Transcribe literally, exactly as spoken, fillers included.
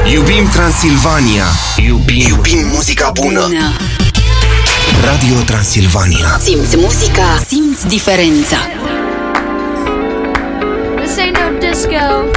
Iubim Transilvania. Iubim, Iubim muzica bună. bună. Radio Transilvania. Simți muzica, simți diferența. This ain't no disco.